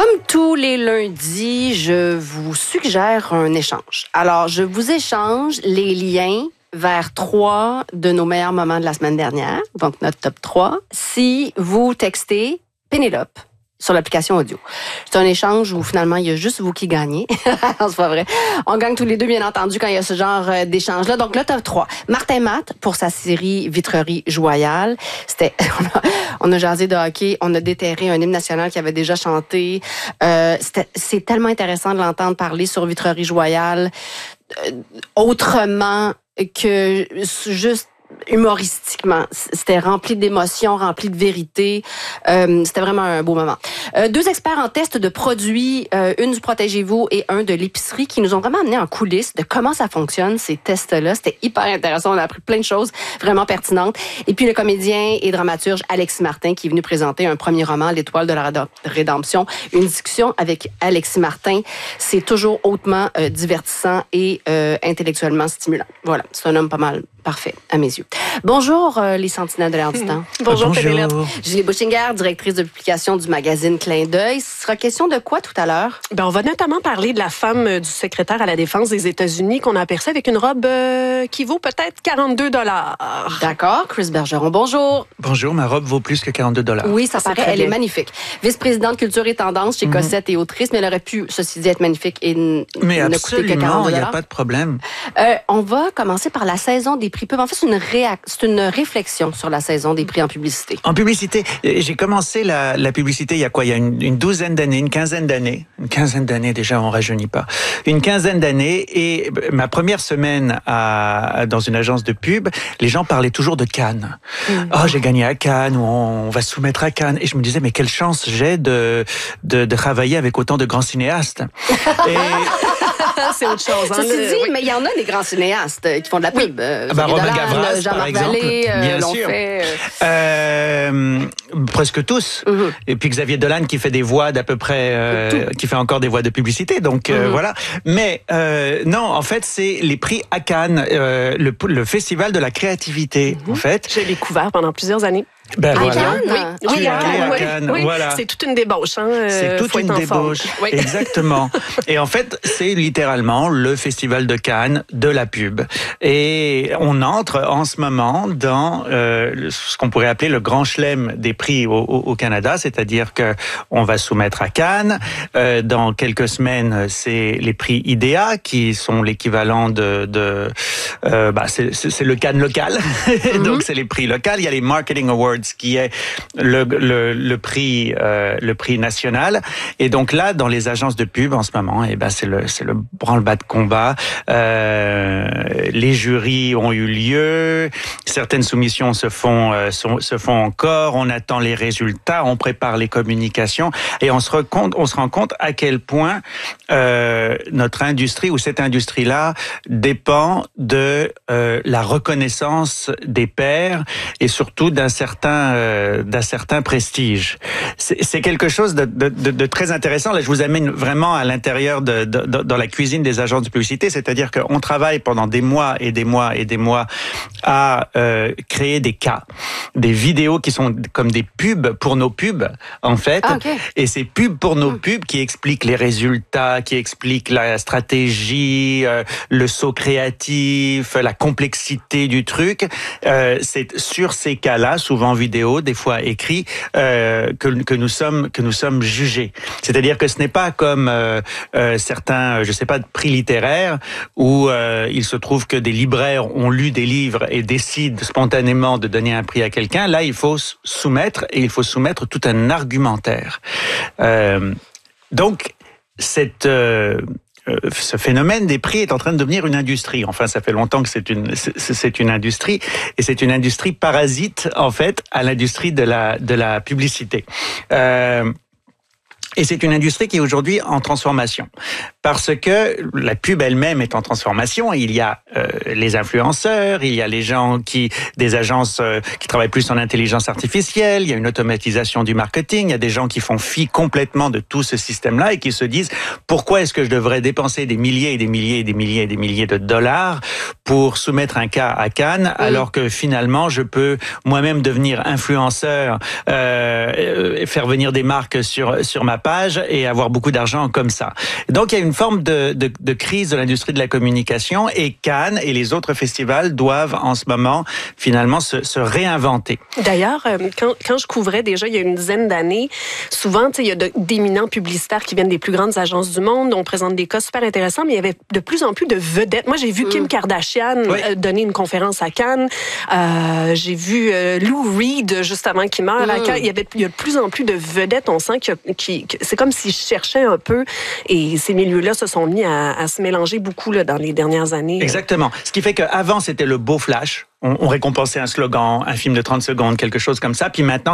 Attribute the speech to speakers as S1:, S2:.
S1: Comme tous les lundis, je vous suggère un échange. Alors, je vous échange les liens vers 3 de nos meilleurs moments de la semaine dernière, donc notre top 3, si vous textez Pénélope sur l'application audio. C'est un échange où finalement, il y a juste vous qui gagnez. C'est pas vrai. On gagne tous les deux, bien entendu, quand il y a ce genre d'échange-là. Donc, le top 3. Martin Matt, pour sa série Vitrerie Joyale. On a jasé de hockey, on a déterré un hymne national qu'il avait déjà chanté. C'est tellement intéressant de l'entendre parler sur Vitrerie Joyale autrement que juste humoristiquement. C'était rempli d'émotions, rempli de vérité. C'était vraiment un beau moment. 2 experts en test de produits, une du Protégez-vous et un de l'épicerie, qui nous ont vraiment amené en coulisses de comment ça fonctionne, ces tests-là. C'était hyper intéressant. On a appris plein de choses vraiment pertinentes. Et puis le comédien et dramaturge Alexis Martin, qui est venu présenter un premier roman, L'Étoile de la Rédemption. Une discussion avec Alexis Martin, c'est toujours hautement divertissant et intellectuellement stimulant. Voilà, c'est un homme pas mal parfait à mes yeux. Bonjour, les sentinelles de l'air du temps.
S2: Bonjour.
S1: Julie Bouchinger, directrice de publication du magazine Clin d'œil. Ce sera question de quoi tout à l'heure?
S2: On va notamment parler de la femme du secrétaire à la Défense des États-Unis qu'on a aperçue avec une robe qui vaut peut-être 42 $.
S1: D'accord. Chris Bergeron, bonjour.
S3: Bonjour, ma robe vaut plus que 42 $.
S1: Oui, ça paraît, elle est magnifique. Vice-présidente culture et tendance chez Cossette et autrice, mais elle aurait pu, ceci dit, être magnifique et ne coûter que 42 $.
S3: Il n'y a pas de problème.
S1: On va commencer par la saison des prix pub. En fait, c'est une réflexion sur la saison des prix en publicité.
S3: En publicité, j'ai commencé la publicité il y a quoi? Il y a une douzaine d'années, une quinzaine d'années. Une quinzaine d'années, déjà, on rajeunit pas. Une quinzaine d'années, et ma première semaine dans une agence de pub, les gens parlaient toujours de Cannes. Oh, j'ai gagné à Cannes, ou on va soumettre à Cannes. Et je me disais, mais quelle chance j'ai de travailler avec autant de grands cinéastes. Et
S2: c'est autre chose.
S1: Ceci dit, mais il y en a des grands cinéastes qui font de la pub.
S3: Romain Gavras,
S1: Jean-Marc Vallée,
S3: bien sûr. Presque tous. Et puis Xavier Dolan qui fait des voix d'à peu près, qui fait encore des voix de publicité. Donc voilà. Mais non, en fait, c'est les prix à Cannes, le festival de la créativité. En fait,
S2: j'ai découvert pendant plusieurs années.
S3: Ben voilà.
S1: Cannes?
S3: Tu es allé à Cannes.
S2: Oui.
S3: Voilà.
S2: C'est toute une débauche.
S3: C'est toute une débauche.
S2: Oui.
S3: Exactement. Et en fait, c'est littéralement le festival de Cannes de la pub. Et on entre en ce moment dans ce qu'on pourrait appeler le grand chelem des prix au Canada, c'est-à-dire que on va soumettre à Cannes. Dans quelques semaines, c'est les prix IDEA qui sont l'équivalent c'est le Cannes local. Donc c'est les prix locaux. Il y a les Marketing Awards qui est le prix national. Et donc là, dans les agences de pub en ce moment, c'est le branle-bas de combat. Les jurys ont eu lieu, certaines soumissions se font encore. On attend les résultats, on prépare les communications et on se rend compte à quel point notre industrie ou cette industrie-là dépend de la reconnaissance des pairs et surtout d'un certain prestige. C'est quelque chose de très intéressant. Là, je vous amène vraiment à l'intérieur dans la cuisine des agences de publicité, c'est-à-dire qu'on travaille pendant des mois et des mois et des mois à créer des cas, des vidéos qui sont comme des pubs pour nos pubs, en fait.
S1: Ah, okay.
S3: Et ces pubs pour nos pubs qui expliquent les résultats, qui expliquent la stratégie, le saut créatif, la complexité du truc. C'est sur ces cas-là, souvent vidéo, des fois écrit, que nous sommes jugés. C'est-à-dire que ce n'est pas comme certains, prix littéraires où il se trouve que des libraires ont lu des livres et décident spontanément de donner un prix à quelqu'un. Là, il faut soumettre tout un argumentaire. Donc, ce phénomène des prix est en train de devenir une industrie. Enfin, ça fait longtemps que c'est une industrie, et c'est une industrie parasite, en fait, à l'industrie de la publicité. Et c'est une industrie qui est aujourd'hui en transformation. parce que la pub elle-même est en transformation. Il y a les influenceurs, il y a des agences qui travaillent plus en intelligence artificielle, il y a une automatisation du marketing, il y a des gens qui font fi complètement de tout ce système-là et qui se disent pourquoi est-ce que je devrais dépenser des milliers et des milliers et des milliers et des milliers de dollars pour soumettre un cas à Cannes, alors que finalement je peux moi-même devenir influenceur, faire venir des marques sur ma page et avoir beaucoup d'argent comme ça. Donc il y a une forme de crise de l'industrie de la communication et Cannes et les autres festivals doivent en ce moment finalement se réinventer.
S2: D'ailleurs, quand je couvrais déjà il y a une dizaine d'années, souvent il y a d'éminents publicitaires qui viennent des plus grandes agences du monde, on présente des cas super intéressants, mais il y avait de plus en plus de vedettes. Moi j'ai vu Kim Kardashian donner une conférence à Cannes, j'ai vu Lou Reed juste avant qu'il meure à Cannes. Il y a de plus en plus de vedettes, on sent que c'est comme s'ils cherchaient un peu et ces milieux-là se sont mis à se mélanger beaucoup là, dans les dernières années.
S3: Exactement. Ce qui fait qu'avant, c'était le beau flash. On récompensait un slogan, un film de 30 secondes, quelque chose comme ça. Puis maintenant,